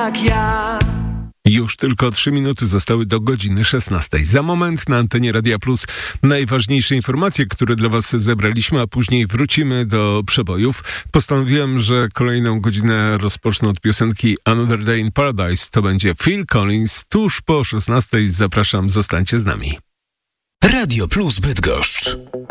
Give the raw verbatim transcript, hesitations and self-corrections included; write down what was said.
jak ja. Już tylko trzy minuty zostały do godziny szesnastej. Za moment na antenie Radia Plus najważniejsze informacje, które dla Was zebraliśmy, a później wrócimy do przebojów. Postanowiłem, że kolejną godzinę rozpocznę od piosenki Another Day in Paradise. To będzie Phil Collins. Tuż po szesnastej zapraszam, zostańcie z nami. Radio Plus Bydgoszcz.